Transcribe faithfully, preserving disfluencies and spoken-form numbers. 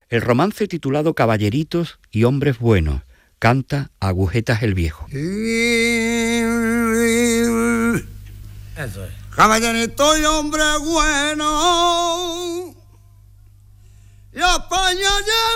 El romance titulado Caballeritos y hombres buenos, canta Agujetas el Viejo. Eso es. Caballerito y hombre bueno, y a España lleva